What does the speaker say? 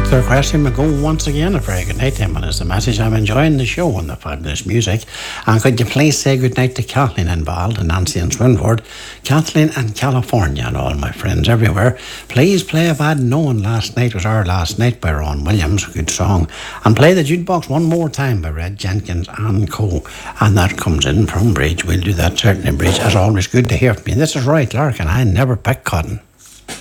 The requesting me go once again. A very good night to him, and is the message. I'm enjoying the show and the fabulous music. And could you please say good night to Kathleen involved and Nancy and Swinford, Kathleen and California, and all my friends everywhere. Please play If I'd Known Last Night Was Our Last Night by Ron Williams, a good song. And play the jukebox one more time by Red Jenkins and Co. And that comes in from Bridge. We'll do that certainly, Bridge. As always, good to hear from you. This is Roy Clark, and I never pick cotton.